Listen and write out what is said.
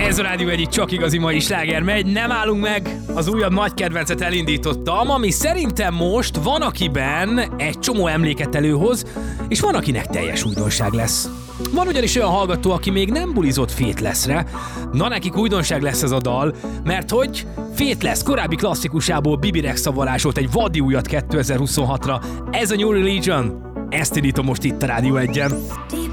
Ez a Rádió egyik csak igazi mai sláger megy, nem állunk meg, az újabb nagy kedvencet elindítottam, ami szerintem most van akiben egy csomó emléket előhoz, és van akinek teljes újdonság lesz. Van ugyanis olyan hallgató, aki még nem bulizott Faithlessre, na nekik újdonság lesz ez a dal, mert hogy Faithless korábbi klasszikusából Bibi Rexha varázsolt egy vadi újat 2026-ra, ez a New Religion, ezt indítom most itt a Rádió 1-en.